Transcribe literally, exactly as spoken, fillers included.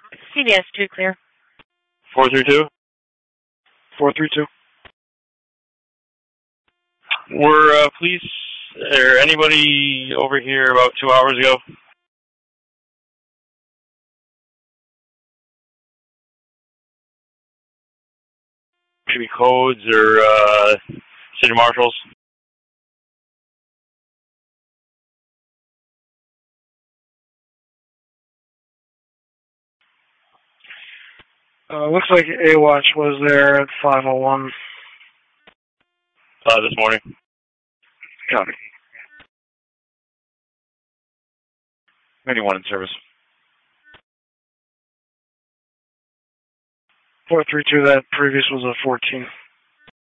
C V S two, clear. four three two? four three two. Were uh, police or anybody over here about two hours ago? Maybe codes or uh, city marshals? Uh, looks like A-Watch was there at five oh one. Uh, this morning. Copy. Anyone in service? four three two, that previous was a fourteen.